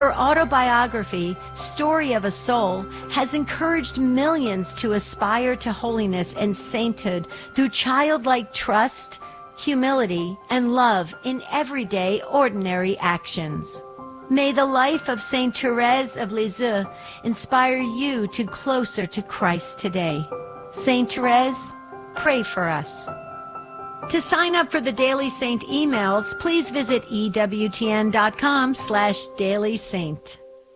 Her autobiography, Story of a Soul, has encouraged millions to aspire to holiness and sainthood through childlike trust, humility, and love in everyday, ordinary actions. May the life of Saint Therese of Lisieux inspire you to closer to Christ today. Saint Therese, pray for us. To sign up for the Daily Saint emails, please visit ewtn.com/dailysaint.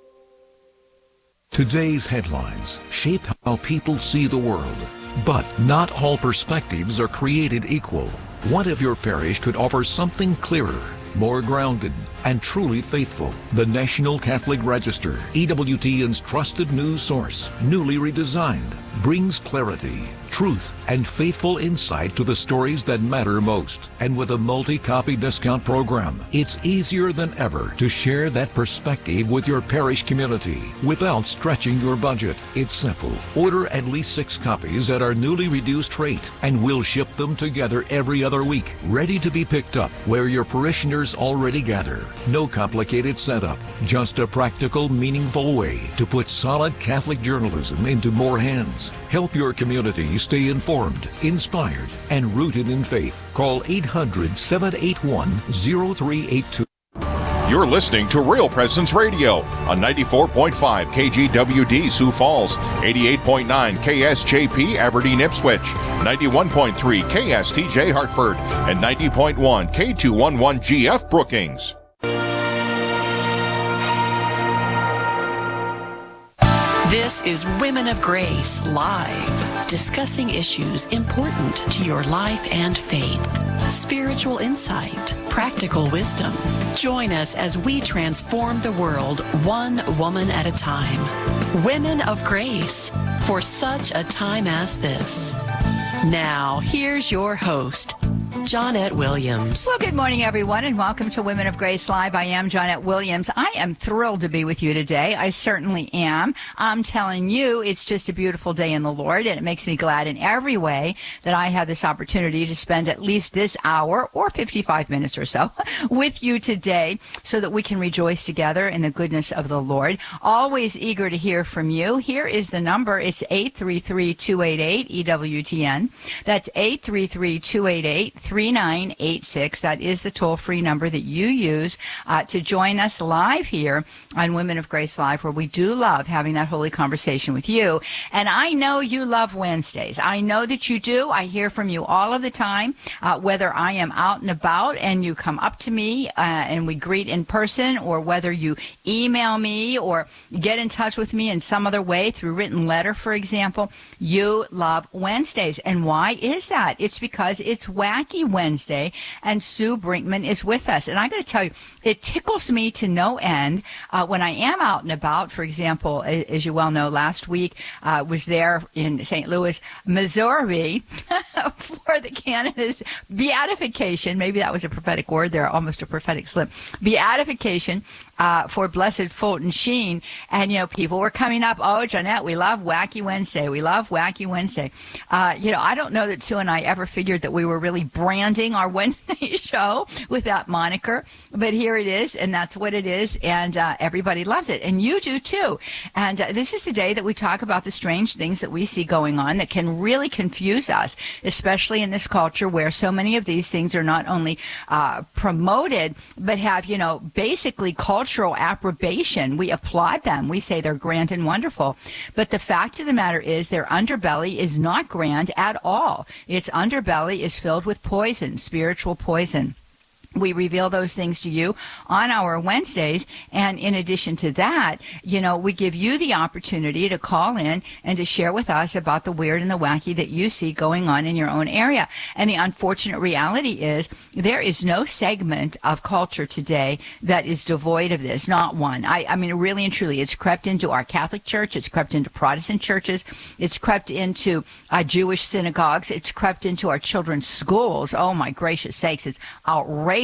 Today's headlines shape how people see the world, but not all perspectives are created equal. What if your parish could offer something clearer, more grounded, and truly faithful? The National Catholic Register, EWTN's trusted news source, newly redesigned, brings clarity, truth, and faithful insight to the stories that matter most. And with a multi-copy discount program, it's easier than ever to share that perspective with your parish community without stretching your budget. It's simple. Order at least 6 copies at our newly reduced rate, and we'll ship them together every other week, ready to be picked up where your parishioners already gather. No complicated setup, just a practical, meaningful way to put solid Catholic journalism into more hands. Help your community stay informed, inspired, and rooted in faith. Call 800-781-0382. You're listening to Real Presence Radio on 94.5 KGWD Sioux Falls, 88.9 KSJP Aberdeen Ipswich, 91.3 KSTJ Hartford, and 90.1 K211GF Brookings. This is Women of Grace Live, discussing issues important to your life and faith. Spiritual insight, practical wisdom. Join us as we transform the world one woman at a time. Women of Grace, for such a time as this. Now, here's your host, Johnette Williams. Well, good morning, everyone, and welcome to Women of Grace Live. I am Johnette Williams. I am thrilled to be with you today. I certainly am. I'm telling you, it's just a beautiful day in the Lord, and it makes me glad in every way that I have this opportunity to spend at least this hour or 55 minutes or so with you today so that we can rejoice together in the goodness of the Lord. Always eager to hear from you. Here is the number. It's 833-288-EWTN. That's 833-288-3986. That is the toll-free number that you use to join us live here on Women of Grace Live, where we do love having that holy conversation with you. And I know you love Wednesdays. I know that you do. I hear from you all of the time, whether I am out and about and you come up to me and we greet in person, or whether you email me or get in touch with me in some other way through written letter, for example. You love Wednesdays. And why is that? It's because it's Wacky Wednesday, and Sue Brinkman is with us. And I got to tell you, it tickles me to no end when I am out and about. For example, as you well know, last week was there in St. Louis, Missouri, for the Canada's beatification. Maybe that was a prophetic word there, almost a prophetic slip. Beatification for Blessed Fulton Sheen. And, you know, people were coming up, oh, Johnette, we love Wacky Wednesday. We love Wacky Wednesday. I don't know that Sue and I ever figured that we were really branding our Wednesday show with that moniker, but here it is, and that's what it is, and everybody loves it, and you do too. And this is the day that we talk about the strange things that we see going on that can really confuse us, especially in this culture where so many of these things are not only promoted, but have, basically cultural approbation. We applaud them. We say they're grand and wonderful. But the fact of the matter is their underbelly is not grand at all. Its underbelly is filled with poison, spiritual poison. We reveal those things to you on our Wednesdays. And in addition to that, we give you the opportunity to call in and to share with us about the weird and the wacky that you see going on in your own area. And the unfortunate reality is there is no segment of culture today that is devoid of this. Not one. I mean, really and truly, it's crept into our Catholic Church. It's crept into Protestant churches. It's crept into Jewish synagogues. It's crept into our children's schools. Oh, my gracious sakes. It's outrageous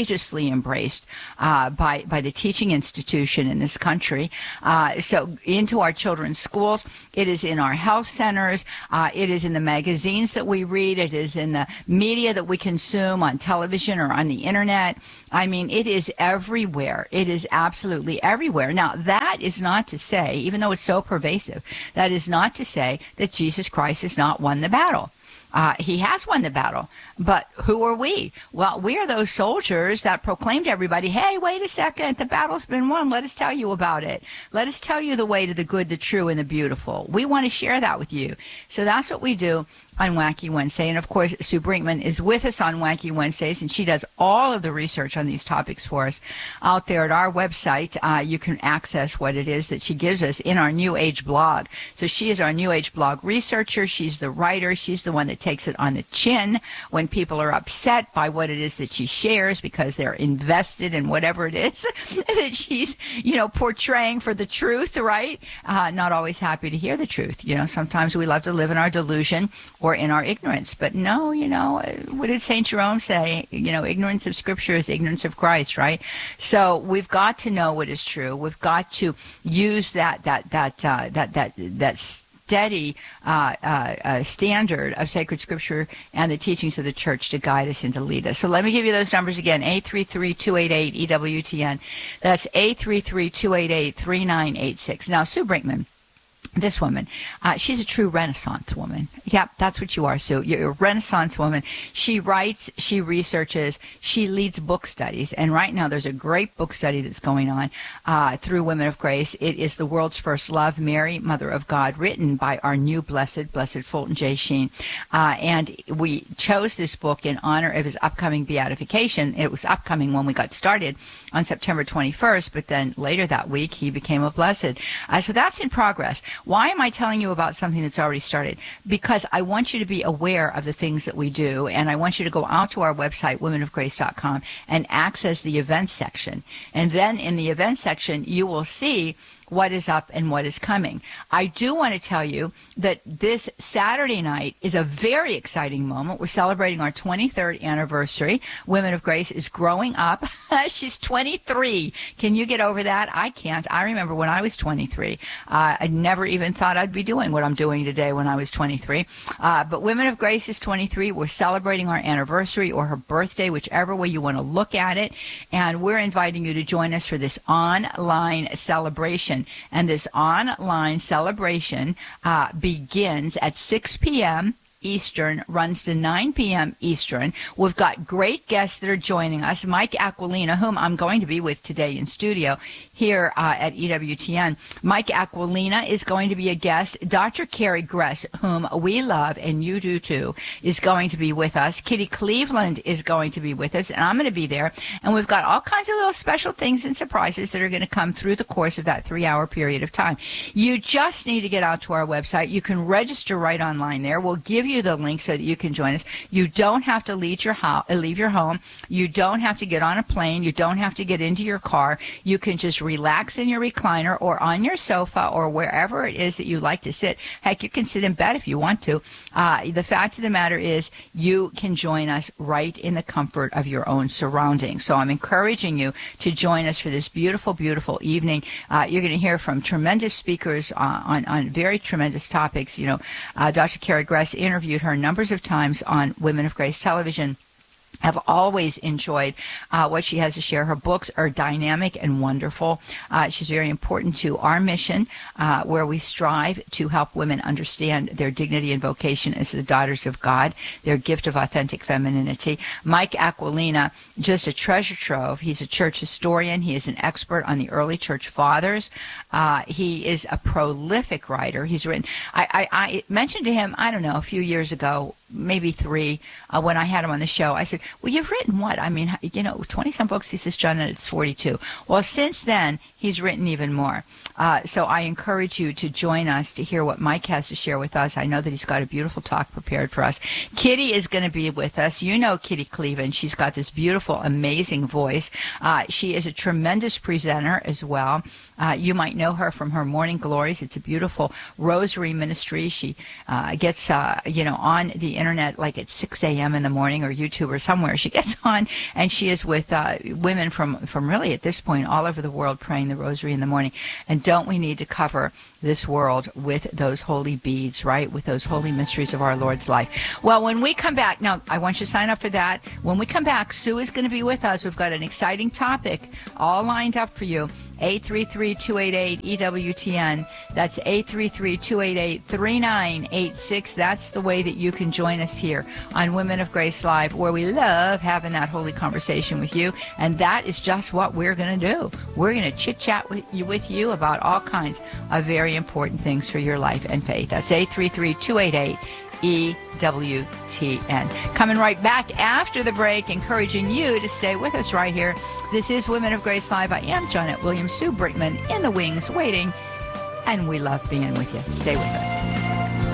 courageously embraced by the teaching institution in this country. So into our children's schools, it is in our health centers, it is in the magazines that we read, it is in the media that we consume on television or on the internet. I mean, it is everywhere. It is absolutely everywhere. Now, that is not to say, even though it's so pervasive, that is not to say that Jesus Christ has not won the battle. He has won the battle. But who are we? Well, we are those soldiers that proclaim to everybody, hey, wait a second, the battle's been won. Let us tell you about it. Let us tell you the way to the good, the true, and the beautiful. We want to share that with you. So that's what we do on Wacky Wednesday. And of course, Sue Brinkman is with us on Wacky Wednesdays, and she does all of the research on these topics for us out there at our website. You can access what it is that she gives us in our New Age blog. So she is our New Age blog researcher. She's the writer. She's the one that takes it on the chin when people are upset by what it is that she shares because they're invested in whatever it is that she's, portraying for the truth, right? Not always happy to hear the truth. Sometimes we love to live in our delusion or in our ignorance. But no, what did St. Jerome say? Ignorance of Scripture is ignorance of Christ, right? So we've got to know what is true. We've got to use that steady standard of sacred Scripture and the teachings of the Church to guide us and to lead us. So let me give you those numbers again: 833-288-EWTN. That's 833-288-3986. Now, Sue Brinkman, this woman, she's a true Renaissance woman. Yep, that's what you are, Sue. You're a Renaissance woman. She writes, she researches, she leads book studies. And right now there's a great book study that's going on through Women of Grace. It is The World's First Love, Mary, Mother of God, written by our new Blessed Fulton J. Sheen. And we chose this book in honor of his upcoming beatification. It was upcoming when we got started on September 21st, but then later that week he became a blessed. So that's in progress. Why am I telling you about something that's already started? Because I want you to be aware of the things that we do, and I want you to go out to our website, womenofgrace.com, and access the events section. And then in the events section, you will see what is up and what is coming. I do want to tell you that this Saturday night is a very exciting moment. We're celebrating our 23rd anniversary. Women of Grace is growing up. She's 23. Can you get over that? I can't. I remember when I was 23. I never even thought I'd be doing what I'm doing today when I was 23. But Women of Grace is 23. We're celebrating our anniversary or her birthday, whichever way you want to look at it. And we're inviting you to join us for this online celebration. And this online celebration begins at 6 p.m. Eastern, runs to 9 p.m. Eastern. We've got great guests that are joining us. Mike Aquilina, whom I'm going to be with today in studio here at EWTN. Mike Aquilina is going to be a guest. Dr. Carrie Gress, whom we love, and you do too, is going to be with us. Kitty Cleveland is going to be with us, and I'm going to be there. And we've got all kinds of little special things and surprises that are going to come through the course of that 3-hour period of time. You just need to get out to our website. You can register right online there. We'll give you the link so that you can join us. You don't have to leave your home. You don't have to get on a plane. You don't have to get into your car. You can just relax in your recliner or on your sofa or wherever it is that you like to sit. Heck, you can sit in bed if you want to. The fact of the matter is you can join us right in the comfort of your own surroundings. So I'm encouraging you to join us for this beautiful, beautiful evening. You're going to hear from tremendous speakers on very tremendous topics. Dr. Carrie Gress interviewed her numbers of times on Women of Grace television. Have always enjoyed what she has to share. Her books are dynamic and wonderful. She's very important to our mission, where we strive to help women understand their dignity and vocation as the daughters of God, their gift of authentic femininity. Mike Aquilina, just a treasure trove. He's a church historian. He is an expert on the early church fathers. He is a prolific writer. He's written, I mentioned to him, I don't know, a few years ago, maybe 3, when I had him on the show. I said, well, you've written what? 20-some books. He says, John, it's 42. Well, since then, he's written even more. So I encourage you to join us to hear what Mike has to share with us. I know that he's got a beautiful talk prepared for us. Kitty is going to be with us. You know Kitty Cleveland. She's got this beautiful, amazing voice. She is a tremendous presenter as well. You might know her from her Morning Glories. It's a beautiful rosary ministry. She gets, on the internet like at 6 a.m. in the morning, or YouTube or somewhere. She gets on, and she is with women from really at this point all over the world praying the rosary in the morning. And don't we need to cover this world with those holy beads, right? With those holy mysteries of our Lord's life. Well, when we come back, now I want you to sign up for that. When we come back, Sue is going to be with us. We've got an exciting topic all lined up for you. 833-288-EWTN. That's 833-288-3986. That's the way that you can join us here on Women of Grace Live, where we love having that holy conversation with you. And that is just what we're going to do. We're going to chit-chat with you about all kinds of very important things for your life and faith. That's 833-288-EWTN. Coming right back after the break, encouraging you to stay with us right here. This is Women of Grace Live. I am Janet Williams, Sue Brinkman in the wings waiting, and we love being with you. Stay with us.